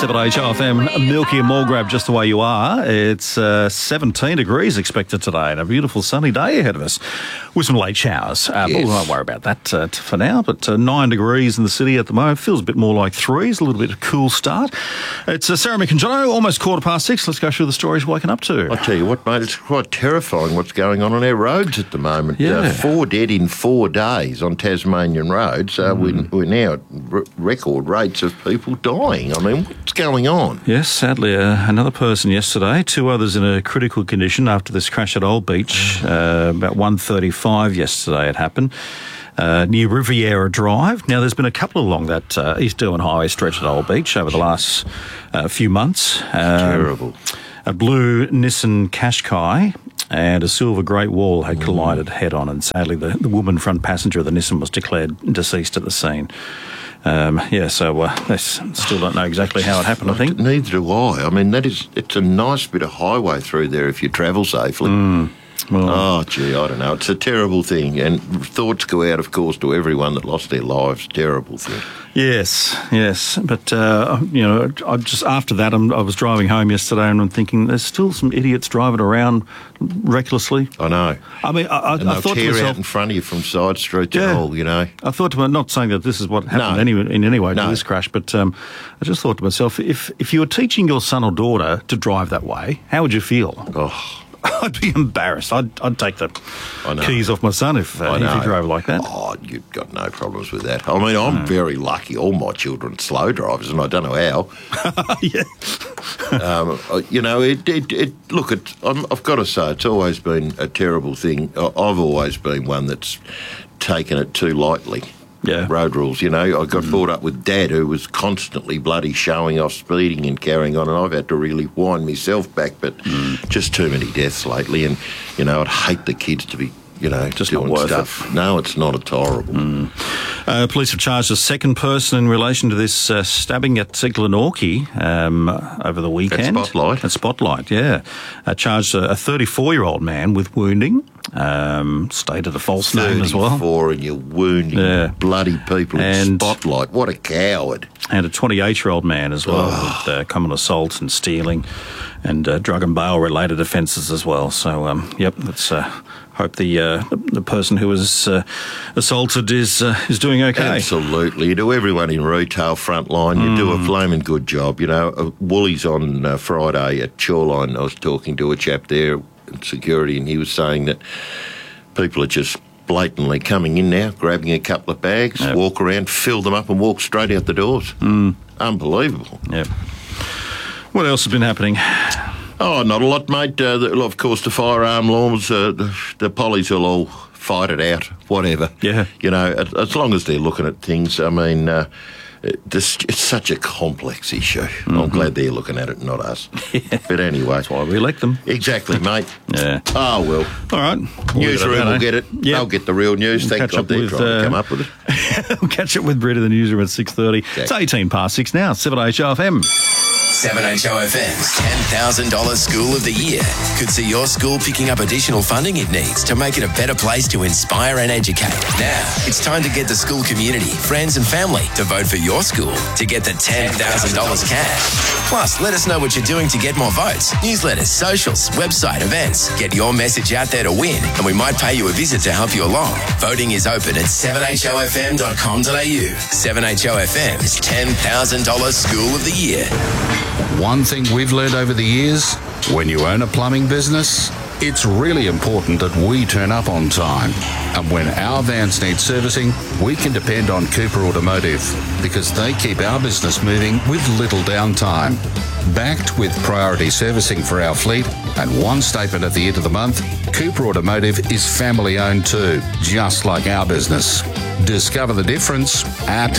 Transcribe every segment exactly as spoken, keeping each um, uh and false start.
seven H O F M, Milky and Mulgrave, just the way you are. It's uh, seventeen degrees expected today and a beautiful sunny day ahead of us with some late showers. Uh, Yes. But we won't worry about that uh, for now. But uh, nine degrees in the city at the moment. Feels a bit more like three. It's a little bit of a cool start. It's uh, Sarah Mick and Jono, almost quarter past six. Let's go through the stories we're waking up to. I tell you what, mate, it's quite terrifying what's going on on our roads at the moment. Yeah. Uh, four dead in four days on Tasmanian roads. Uh, Mm. we're, we're now at r- record rates of people dying. I mean, what's going on? Yes, sadly, uh, another person yesterday, two others in a critical condition after this crash at Old Beach. Uh, about one thirty-five yesterday it happened, uh, near Riviera Drive. Now, there's been a couple along that uh, East Derwent Highway stretch at Old Beach over the last uh, few months. Um, Terrible. A blue Nissan Qashqai and a silver Great Wall had collided head-on, and sadly the, the woman front passenger of the Nissan was declared deceased at the scene. Um, yeah, so uh, they s- still don't know exactly how it happened, I think. Neither do I. I mean, that is, it's a nice bit of highway through there if you travel safely. Well, Oh, gee, I don't know. It's a terrible thing. And thoughts go out, of course, to everyone that lost their lives. Terrible thing. yes, yes. But, uh, you know, I just after that, I'm, I was driving home yesterday and I'm thinking there's still some idiots driving around recklessly. I know. I mean, I, I, And I they'll thought to tear myself... out in front of you from side street to Yeah. all, you know. I thought to myself, not saying that this is what happened No. any, in any way to No. this crash, but um, I just thought to myself, if if you were teaching your son or daughter to drive that way, how would you feel? Oh, I'd be embarrassed. I'd, I'd take the I know. keys off my son if, uh, I if he know. drove like that. Oh, you've got no problems with that. I mean, I'm very lucky. All my children are slow drivers, and I don't know how. yeah. um, uh, you know, it. it, it look, it, I'm, I've got to say, it's always been a terrible thing. I- I've always been one that's taken it too lightly. Yeah. Road rules, you know. I got brought up with Dad, who was constantly bloody showing off speeding and carrying on, and I've had to really wind myself back, but just too many deaths lately, and, you know, I'd hate the kids to be, you know, Just not doing worth stuff. No, it's not. It's horrible. Uh, police have charged a second person in relation to this uh, stabbing at Glenorchy um, over the weekend. Spotlight? At Spotlight, yeah. Uh, charged a thirty-four-year-old man with wounding, um, stated a false name as well. thirty-four and you're wounding Yeah. bloody people in And- Spotlight. What a coward. And a twenty-eight-year-old man as well with uh, common assault and stealing and uh, drug and bail-related offences as well. So, um, yep, let's uh, hope the, uh, the the person who was uh, assaulted is uh, is doing okay. Absolutely. You do everyone in retail frontline. You do a flaming good job. You know, uh, Woolies on uh, Friday at Shoreline, I was talking to a chap there in security, and he was saying that people are just blatantly coming in now, grabbing a couple of bags, Yep. walk around, fill them up and walk straight out the doors. Unbelievable. Yep. What else has been happening? Oh, not a lot, mate. Uh, the, of course, the firearm laws, uh, the, the pollies will all fight it out, whatever. Yeah. You know, as, as long as they're looking at things, I mean, uh, it, this, it's such a complex issue. I'm glad they're looking at it, not us. But anyway. That's why we elect them. Exactly, mate. Yeah. Oh, well. All right. Newsroom will get it. Yeah. They'll get the real news. We'll Thank catch up God they're with, trying uh, to come up with it. We'll catch up with Britt in the newsroom at six thirty. It's Exactly. eighteen past six now. seven H O F M. seven H O F M's ten thousand dollars School of the Year could see your school picking up additional funding it needs to make it a better place to inspire and educate. Now, it's time to get the school community, friends and family to vote for your school to get the ten thousand dollars cash. Plus, let us know what you're doing to get more votes. Newsletters, socials, website, events. Get your message out there to win, and we might pay you a visit to help you along. Voting is open at seven H O F M dot com dot A U. seven H O F M's ten thousand dollars School of the Year. One thing we've learned over the years, when you own a plumbing business, it's really important that we turn up on time. And when our vans need servicing, we can depend on Cooper Automotive because they keep our business moving with little downtime. Backed with priority servicing for our fleet and one statement at the end of the month, Cooper Automotive is family owned too, just like our business. Discover the difference at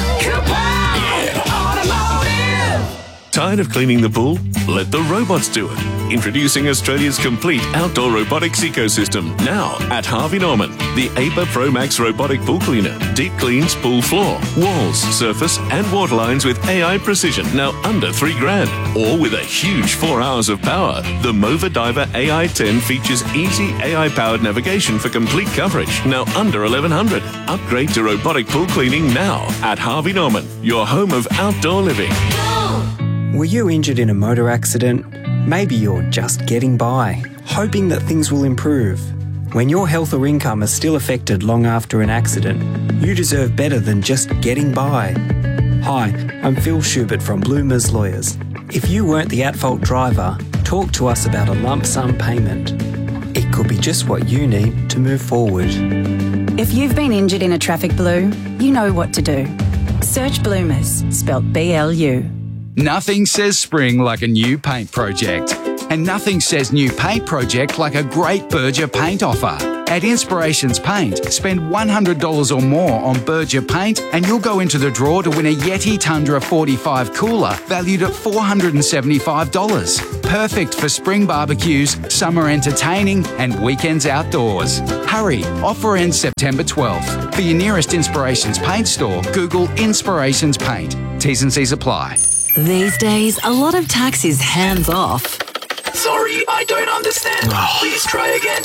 Tired of cleaning the pool? Let the robots do it. Introducing Australia's complete outdoor robotics ecosystem. Now at Harvey Norman. The A P A Pro Max robotic pool cleaner. Deep cleans pool floor, walls, surface and water lines with A I precision. Now under three grand. Or with a huge four hours of power. The Mova Diver A I ten features easy A I-powered navigation for complete coverage. Now under eleven hundred. Upgrade to robotic pool cleaning now at Harvey Norman. Your home of outdoor living. Were you injured in a motor accident? Maybe you're just getting by, hoping that things will improve. When your health or income is still affected long after an accident, you deserve better than just getting by. Hi, I'm Phil Schubert from Bloomers Lawyers. If you weren't the at-fault driver, talk to us about a lump sum payment. It could be just what you need to move forward. If you've been injured in a traffic blue, you know what to do. Search Bloomers, spelt B L U. Nothing says spring like a new paint project. And nothing says new paint project like a great Berger paint offer. At Inspirations Paint, spend one hundred dollars or more on Berger paint and you'll go into the draw to win a Yeti Tundra forty-five cooler valued at four hundred seventy-five dollars. Perfect for spring barbecues, summer entertaining and weekends outdoors. Hurry, offer ends September twelfth. For your nearest Inspirations Paint store, Google Inspirations Paint. T's and C's apply. These days, a lot of tax is hands off. Sorry, I don't understand. Please try again.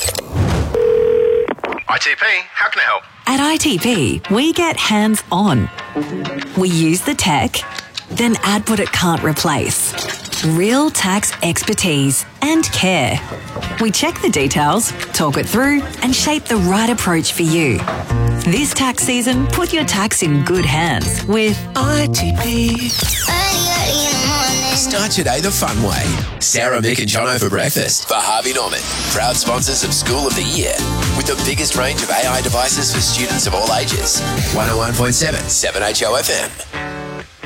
I T P, how can I help? At I T P, we get hands on. We use the tech, then add what it can't replace. Real tax expertise and care. We check the details, talk it through, and shape the right approach for you. This tax season, put your tax in good hands with I T P. Start today the fun way. Sarah, Mick and Jono for breakfast for Harvey Norman. Proud sponsors of School of the Year with the biggest range of A I devices for students of all ages. one oh one point seven, seven H O F M.